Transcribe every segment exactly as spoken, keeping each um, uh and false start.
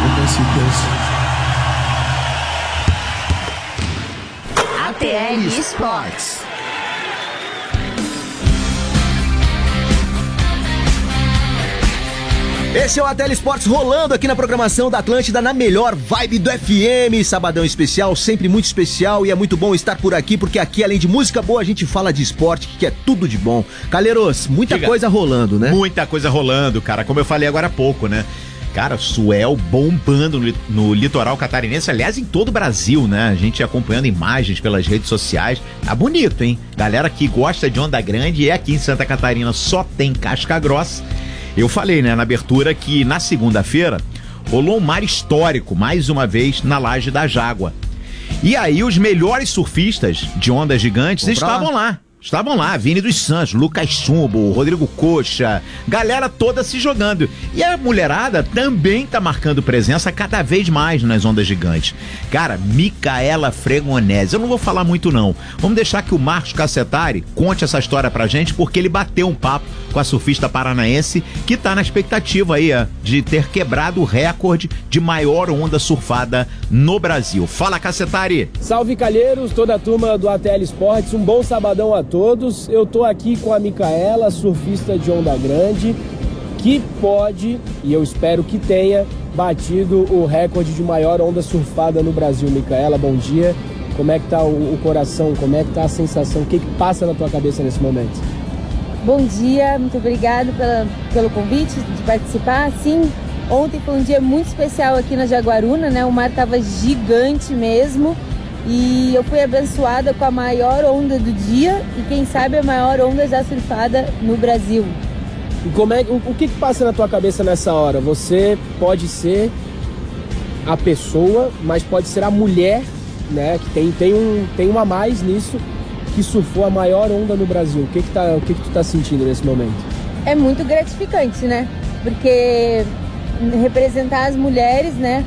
A T L Sports. Esse é o A T L Esportes rolando aqui na programação da Atlântida, na melhor vibe do F M. Sabadão especial, sempre muito especial, e é muito bom estar por aqui, porque aqui, além de música boa, a gente fala de esporte, que é tudo de bom. Calheiros, muita Diga. coisa rolando, né? Muita coisa rolando, cara, como eu falei agora há pouco, né? Cara, Suel bombando no, no litoral catarinense, aliás, em todo o Brasil, né? A gente acompanhando imagens pelas redes sociais. Tá bonito, hein? Galera que gosta de onda grande, e aqui em Santa Catarina só tem casca grossa. Eu falei, né, na abertura, que na segunda-feira rolou um mar histórico, mais uma vez, na Laje da Jágua. E aí os melhores surfistas de ondas gigantes Vamos pra estavam lá. Estavam lá, Vini dos Santos, Lucas Chumbo, Rodrigo Coxa, galera toda se jogando. E a mulherada também tá marcando presença cada vez mais nas ondas gigantes. Cara, Micaela Fregonese, eu não vou falar muito não. Vamos deixar que o Marcos Cassetari conte essa história pra gente, porque ele bateu um papo com a surfista paranaense que tá na expectativa aí ó, de ter quebrado o recorde de maior onda surfada no Brasil. Fala, Cassetari! Salve, Calheiros, toda a turma do A T L Esportes, um bom sabadão a todos. Todos, eu tô aqui com a Micaela, surfista de onda grande, que pode, e eu espero que tenha, batido o recorde de maior onda surfada no Brasil. Micaela, bom dia. Como é que tá o, o coração? Como é que tá a sensação? O que que passa na tua cabeça nesse momento? Bom dia, muito obrigado pela, pelo convite de participar. Sim, ontem foi um dia muito especial aqui na Jaguaruna, né? O mar tava gigante mesmo. E eu fui abençoada com a maior onda do dia e quem sabe a maior onda já surfada no Brasil. E como é, o, o que que passa na tua cabeça nessa hora? Você pode ser a pessoa, mas pode ser a mulher, né? Que tem, tem, um, tem um a mais nisso, que surfou a maior onda no Brasil. O que que, tá, o que que tu tá sentindo nesse momento? É muito gratificante, né? Porque representar as mulheres, né?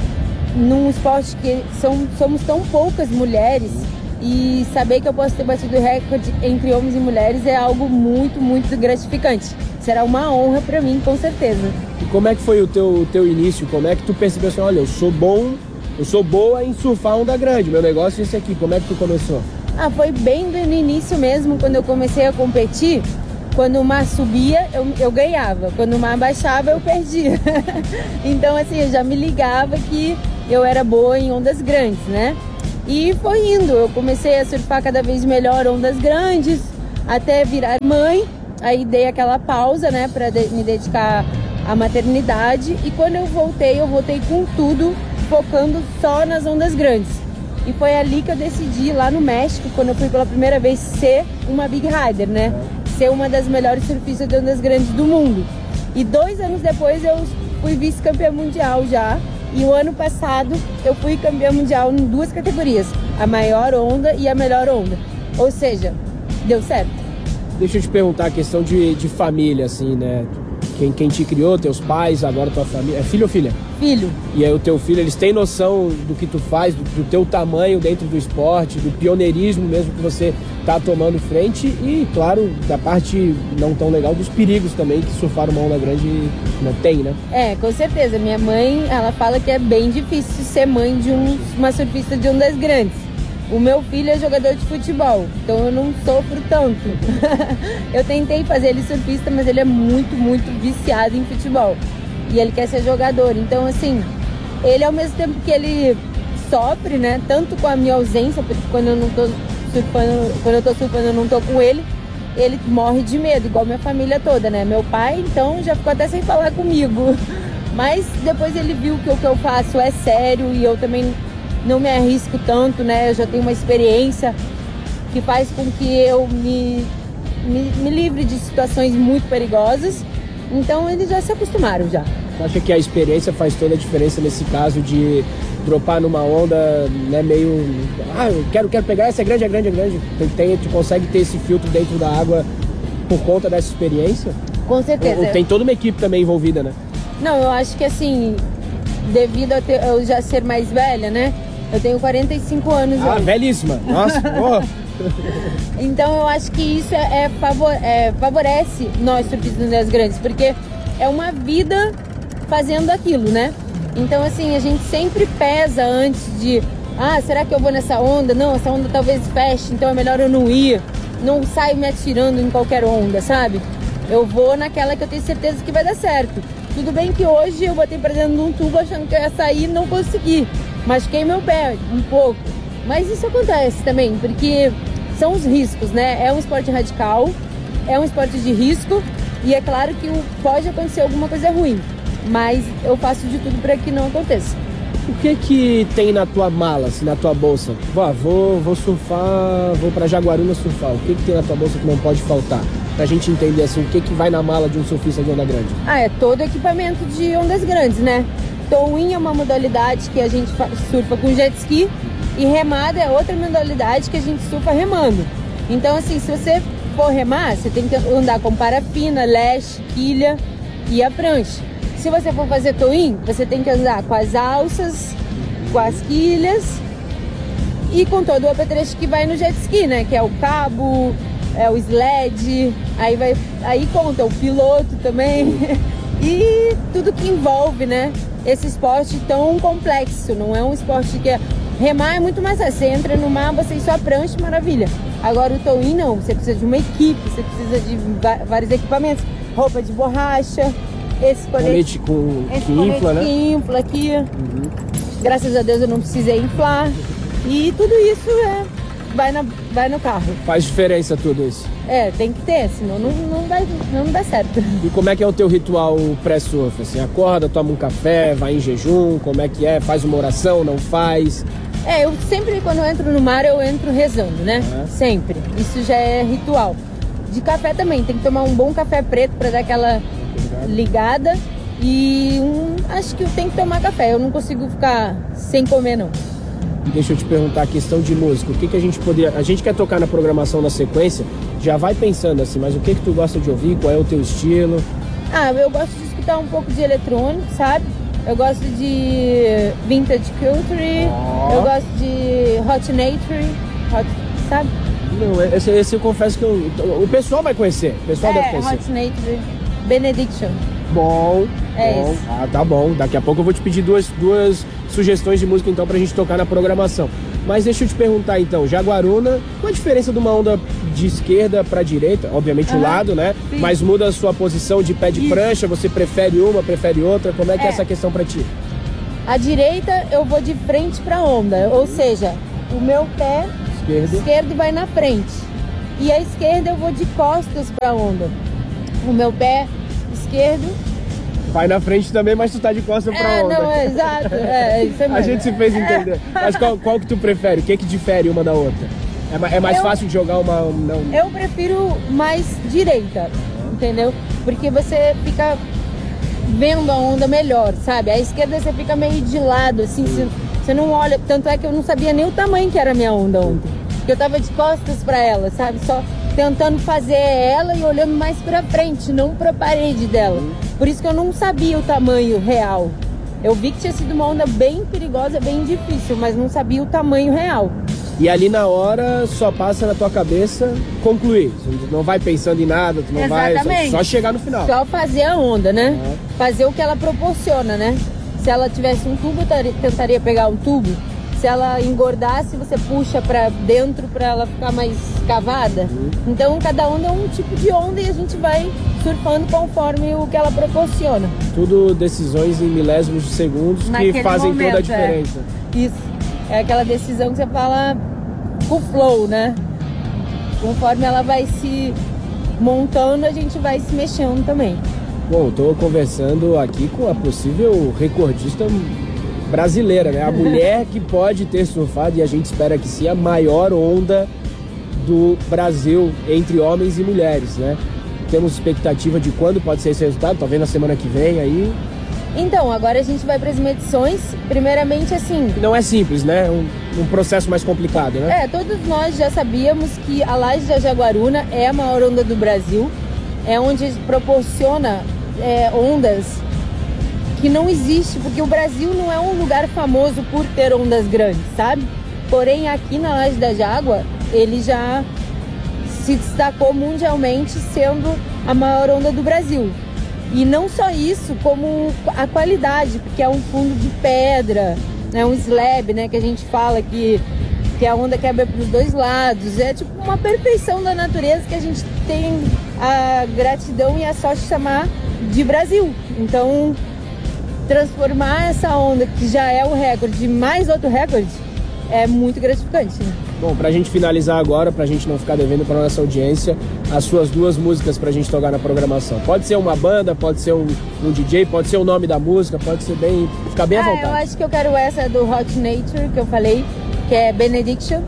Num esporte que são, somos tão poucas mulheres, e saber que eu posso ter batido o recorde entre homens e mulheres é algo muito, muito gratificante. Será uma honra pra mim, com certeza. E como é que foi o teu, o teu início? Como é que tu percebeu assim, olha, eu sou bom, eu sou boa em surfar onda grande, meu negócio é esse aqui. Como é que tu começou? Ah, foi bem no início mesmo, quando eu comecei a competir. Quando o mar subia, eu, eu ganhava. Quando o mar baixava, eu perdia. Então, assim, eu já me ligava que eu era boa em ondas grandes, né? E foi indo. Eu comecei a surfar cada vez melhor ondas grandes, até virar mãe. Aí dei aquela pausa, né, pra de, me dedicar à maternidade. E quando eu voltei, eu voltei com tudo, focando só nas ondas grandes. E foi ali que eu decidi, lá no México, quando eu fui pela primeira vez, ser uma Big Rider, né? Ser uma das melhores surfistas de ondas grandes do mundo. E dois anos depois eu fui vice-campeã mundial já. E o ano passado eu fui campeã mundial em duas categorias, a maior onda e a melhor onda. Ou seja, deu certo. Deixa eu te perguntar a questão de, de família, assim, né? Quem, quem te criou, teus pais, agora tua família. É filho ou filha? Filho. E aí o teu filho, eles têm noção do que tu faz, do, do teu tamanho dentro do esporte, do pioneirismo mesmo que você tá tomando frente e, claro, da parte não tão legal dos perigos também que surfar uma onda grande não tem, né? É, com certeza. Minha mãe, ela fala que é bem difícil ser mãe de um, uma surfista de ondas grandes. O meu filho é jogador de futebol, então eu não sofro tanto. Eu tentei fazer ele surfista, mas ele é muito, muito viciado em futebol. E ele quer ser jogador. Então, assim, ele ao mesmo tempo que ele sofre, né? Tanto com a minha ausência, porque quando eu não tô surfando, quando eu tô surfando eu não tô com ele, ele morre de medo, igual minha família toda, né? Meu pai, então, já ficou até sem falar comigo. Mas depois ele viu que o que eu faço é sério e eu também não me arrisco tanto, né? Eu já tenho uma experiência que faz com que eu me, me, me livre de situações muito perigosas. Então eles já se acostumaram já. Você acha que a experiência faz toda a diferença nesse caso de dropar numa onda, né, meio... Ah, eu quero, quero pegar essa, é grande, é grande, é grande. Tem, tem, tu consegue ter esse filtro dentro da água por conta dessa experiência? Com certeza. Ou, ou tem toda uma equipe também envolvida, né? Não, eu acho que assim, devido a ter, eu já ser mais velha, né? Eu tenho quarenta e cinco anos Ah, hoje. velhíssima! Nossa, porra! Então eu acho que isso é, é, favor, é favorece nós surfistas das grandes, porque é uma vida fazendo aquilo, né? Então, assim, a gente sempre pesa antes de... Ah, será que eu vou nessa onda? Não, essa onda talvez feche, então é melhor eu não ir. Não saio me atirando em qualquer onda, sabe? Eu vou naquela que eu tenho certeza que vai dar certo. Tudo bem que hoje eu botei pra dentro de um tubo achando que eu ia sair e não consegui. Machuquei meu pé um pouco. Mas isso acontece também, porque são os riscos, né? É um esporte radical, é um esporte de risco e é claro que pode acontecer alguma coisa ruim. Mas eu faço de tudo para que não aconteça. O que que tem na tua mala, assim, na tua bolsa? Vó, vou, vou surfar, vou pra Jaguaruna surfar. O que que tem na tua bolsa que não pode faltar? Pra gente entender, assim, o que que vai na mala de um surfista de onda grande? Ah, é todo equipamento de ondas grandes, né? Towing é uma modalidade que a gente surfa com jet ski e remada é outra modalidade que a gente surfa remando. Então, assim, se você for remar, você tem que andar com parafina, leste, quilha e a prancha. Se você for fazer towing, você tem que andar com as alças, com as quilhas e com todo o apetrecho que vai no jet ski, né? Que é o cabo, é o sled, aí, vai, aí conta o piloto também e tudo que envolve, né? Esse esporte tão complexo, não é um esporte que é... Remar é muito mais assim, você entra no mar, você só prancha, maravilha. Agora o towing não, você precisa de uma equipe, você precisa de vários equipamentos, roupa de borracha, esse colete, colete com, esse que colete infla, né? que infla aqui. Uhum. Graças a Deus eu não precisei inflar. E tudo isso é, vai, na, vai no carro. Faz diferença tudo isso. É, tem que ter, senão não, não, dá, não dá certo. E como é que é o teu ritual pré-surf? Assim, acorda, toma um café, vai em jejum, como é que é? Faz uma oração, não faz? É, eu sempre quando eu entro no mar eu entro rezando, né? É. Sempre. Isso já é ritual. De café também, tem que tomar um bom café preto pra dar aquela ligada. E um, acho que eu tenho que tomar café, eu não consigo ficar sem comer não. E deixa eu te perguntar a questão de música. O que, que a gente poderia... A gente quer tocar na programação na sequência, já vai pensando assim, mas o que que tu gosta de ouvir? Qual é o teu estilo? Ah, eu gosto de escutar um pouco de eletrônico, sabe? Eu gosto de vintage culture, Oh. eu gosto de hot nature, hot, sabe? Não, esse, esse eu confesso que eu, o pessoal vai conhecer. O pessoal deve É, conhecer. hot nature, benediction. Bom, É bom. isso. Ah, tá bom. Daqui a pouco eu vou te pedir duas, duas sugestões de música então pra gente tocar na programação. Mas deixa eu te perguntar então, Jaguaruna, qual a diferença de uma onda de esquerda pra direita? Obviamente o Aham, lado, né? sim. Mas muda a sua posição de pé de Isso. prancha, você prefere uma, prefere outra? Como é que é, É. essa questão pra ti? A direita eu vou de frente pra onda, ou seja, o meu pé Esquerda. esquerdo vai na frente. E a esquerda eu vou de costas pra onda. O meu pé esquerdo... Vai na frente também, mas tu tá de costas pra É, onda. não, é exato. É, isso mesmo. A gente se fez entender. Mas qual, qual que tu prefere? O que que difere uma da outra? É, ma- é mais Eu- fácil de jogar uma... um- Não. Eu prefiro mais direita, entendeu? Porque você fica vendo a onda melhor, sabe? A esquerda você fica meio de lado, assim, você, você não olha. Tanto é que eu não sabia nem o tamanho que era a minha onda ontem. Porque eu tava de costas pra ela, sabe? Só tentando fazer ela e olhando mais pra frente, não pra parede dela. Por isso que eu não sabia o tamanho real. Eu vi que tinha sido uma onda bem perigosa, bem difícil, mas não sabia o tamanho real. E ali na hora só passa na tua cabeça concluir. Você não vai pensando em nada, tu não Exatamente. vai. Só, só chegar no final. Só fazer a onda, né? Uhum. Fazer o que ela proporciona, né? Se ela tivesse um tubo, eu taria- tentaria pegar um tubo. Se ela engordasse, você puxa pra dentro pra ela ficar mais cavada. Uhum. Então, cada onda é um tipo de onda e a gente vai surfando conforme o que ela proporciona. Tudo decisões em milésimos de segundos que Naquele fazem toda a momento, diferença. é. Isso. É aquela decisão que você fala com flow, né? Conforme ela vai se montando, a gente vai se mexendo também. Bom, eu tô conversando aqui com a possível recordista brasileira, né? A mulher que pode ter surfado, e a gente espera que sim, a maior onda do Brasil entre homens e mulheres, né? Temos expectativa de quando pode ser esse resultado, talvez na semana que vem aí. Então, agora a gente vai para as medições. Primeiramente, assim, Não é simples, né? Um, um processo mais complicado, né? é, todos nós já sabíamos que a Laje da Jaguaruna é a maior onda do Brasil. É onde proporciona é, ondas que não existe, porque o Brasil não é um lugar famoso por ter ondas grandes, sabe? Porém, aqui na Laje da Jágua, ele já se destacou mundialmente sendo a maior onda do Brasil. E não só isso, como a qualidade, porque é um fundo de pedra, é um slab, né, que a gente fala que, que a onda quebra para os dois lados. É tipo uma perfeição da natureza que a gente tem a gratidão e a sorte de chamar de Brasil. Então, transformar essa onda, que já é o recorde, mais outro recorde, é muito gratificante, né? Bom, pra gente finalizar agora, pra gente não ficar devendo pra nossa audiência, as suas duas músicas pra gente tocar na programação. Pode ser uma banda, pode ser um, um D J, pode ser o nome da música, pode ser bem... ficar bem à ah, vontade. Eu acho que eu quero essa do Hot Nature, que eu falei, que é Benediction.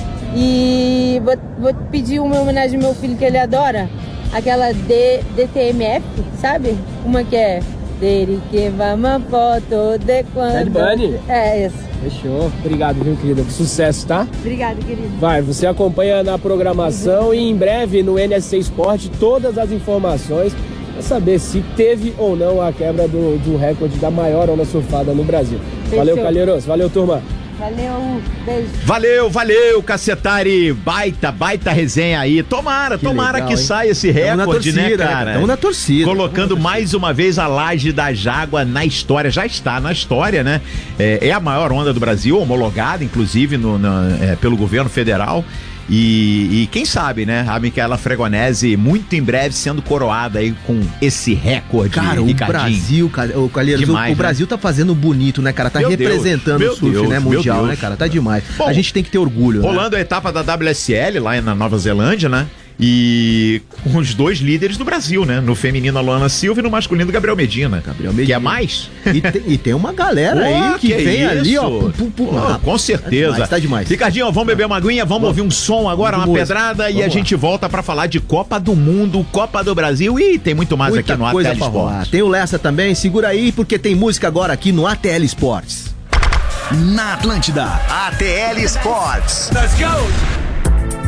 E vou, vou pedir uma homenagem ao meu filho, que ele adora, aquela D, D T M F, sabe? Uma que é... Deriqueva uma foto de quando... Bad Bunny? É, essa. Fechou. Obrigado, viu, querida? Sucesso, tá? Obrigada, querido. Vai, você acompanha na programação e em breve no N S C Esporte todas as informações para saber se teve ou não a quebra do, do recorde da maior onda surfada no Brasil. Fechou. Valeu, Calheiros. Valeu, turma. Valeu, beijo. Valeu, valeu, Cacetari. Baita, baita resenha aí. Tomara, Que tomara legal, que hein? saia esse Tamo na recorde, torcida, né, cara? Tamo na torcida. Colocando mais uma vez a Laje da Jágua na história. Já está na história, né? É, é a maior onda do Brasil, homologada, inclusive, no, no, é, pelo governo federal. E, e quem sabe, né? A Micaela Fregonese muito em breve sendo coroada aí com esse recorde. Cara, o Ricardinho. Brasil, cara, o Calheiros, Demais, o, o né? Brasil tá fazendo bonito, né, cara? Tá Meu representando Deus, o surf, meu né, Deus, mundial, meu né, Deus. cara? Tá demais. Bom, a gente tem que ter orgulho, rolando né? a etapa da W S L lá na Nova Zelândia, né? E com os dois líderes do Brasil, né? No feminino, a Luana Silva, e no masculino, Gabriel Medina. Gabriel Medina. Que é mais? E tem, e tem uma galera Pô, aí que, que vem isso? ali, ó. Pum, pum, pum. Pô, Ah, com certeza. Tá demais, tá demais. Ricardinho, vamos beber uma aguinha, vamos, Vamos. ouvir um som agora, uma Música. pedrada, e Vamos a lá. gente volta pra falar de Copa do Mundo, Copa do Brasil e tem muito mais Muita aqui no coisa Ateli pra rolar. Esportes. Tem o Lessa também, segura aí, porque tem música agora aqui no A T L Esportes. Na Atlântida, A T L Sports. Let's go!